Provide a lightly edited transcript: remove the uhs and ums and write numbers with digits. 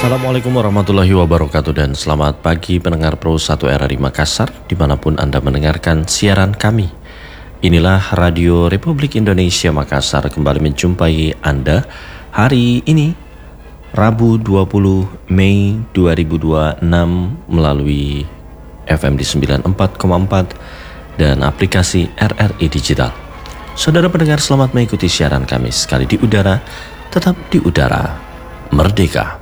Assalamualaikum warahmatullahi wabarakatuh dan selamat pagi pendengar Pro 1 RRI Makassar dimanapun Anda mendengarkan siaran kami. Inilah Radio Republik Indonesia Makassar kembali menjumpai Anda hari ini Rabu 20 Mei 2026 melalui FM di 94,4 dan aplikasi RRI Digital. Saudara pendengar, selamat mengikuti siaran kami sekali di udara, tetap di udara merdeka.